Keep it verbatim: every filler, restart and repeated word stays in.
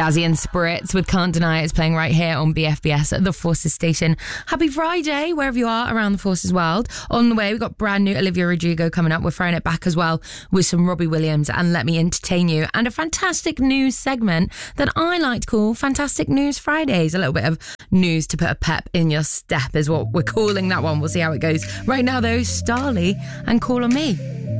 Dazzy and Spirits with Can't Deny It's playing right here on B F B S at the Forces Station. Happy Friday, wherever you are around the Forces world. On the way, we've got brand new Olivia Rodrigo coming up. We're throwing it back as well with some Robbie Williams and Let Me Entertain You, and a fantastic news segment that I like to call Fantastic News Fridays. A little bit of news to put a pep in your step is what we're calling that one. We'll see how it goes. Right now, though, Starley and Call on Me.